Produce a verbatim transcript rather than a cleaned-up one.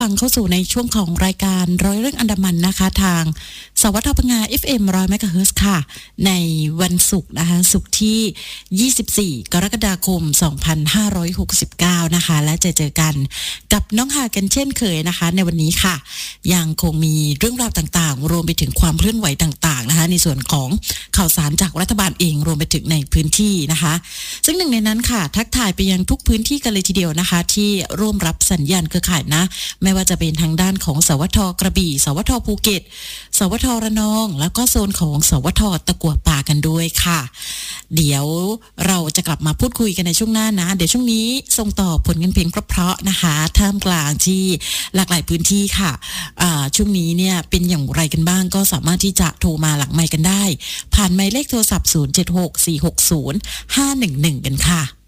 ฟังเข้าสู่ในช่วงของรายการร้อยเรื่องอันดามันนะคะทางสวทพังงา เอฟ เอ็ม หนึ่งร้อย เมกะเฮิรตซ์ค่ะในวันศุกร์นะคะศุกร์ที่ยี่สิบสี่กรกฎาคมสองพันห้าร้อยหกสิบเก้านะคะและจะเจอกันกับน้องหากันเช่นเคยนะคะในวันนี้ค่ะยังคงมีเรื่องราวต่างๆรวมไปถึงความเคลื่อนไหวต่างๆนะคะในส่วนของข่าวสารจากรัฐบาลเองรวมไปถึงในพื้นที่นะคะซึ่งหนึ่งในนั้นค่ะทักทายไปยังทุกพื้นที่กันเลยทีเดียวนะคะที่ร่วมรับสัญญาณเครือข่ายนะไม่ว่าจะเป็นทางด้านของสวทกระบี่สวทภูเก็ตสวทระนองแล้วก็โซนของสวทตะกั่วป่ากันด้วยค่ะเดี๋ยวเราจะกลับมาพูดคุยกันในช่วงหน้านะเดี๋ยวช่วงนี้ส่งต่อผลงานเพลงเพราะๆนะคะท่ามกลางที่หลากหลายพื้นที่ค่ะช่วงนี้เนี่ยเป็นอย่างไรกันบ้างก็สามารถที่จะโทรมาหลังไมค์กันได้ผ่านหมายเลขโทรศัพท์ศูนย์ เจ็ด หก สี่ หก ศูนย์ ห้า หนึ่ง หนึ่งกันค่ะ